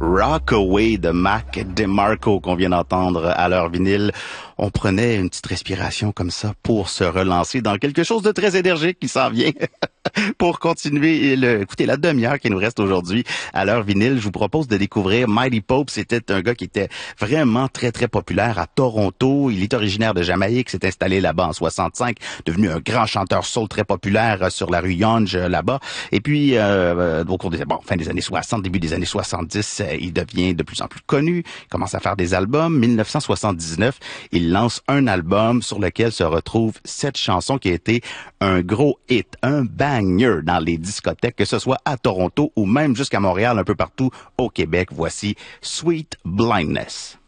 Rockaway de Mac DeMarco qu'on vient d'entendre à l'heure vinyle. On prenait une petite respiration comme ça pour se relancer dans quelque chose de très énergique qui s'en vient. Pour continuer, écoutez, la demi-heure qui nous reste aujourd'hui à l'heure vinyle, je vous propose de découvrir Mighty Pope. C'était un gars qui était vraiment très, très populaire à Toronto. Il est originaire de Jamaïque, s'est installé là-bas en 65, devenu un grand chanteur soul très populaire sur la rue Yonge là-bas. Et puis, au cours fin des années 60, début des années 70, il devient de plus en plus connu. Il commence à faire des albums. 1979, il lance un album sur lequel se retrouve cette chanson qui a été un gros hit, un banger dans les discothèques, que ce soit à Toronto ou même jusqu'à Montréal, un peu partout au Québec. Voici Sweet Blindness.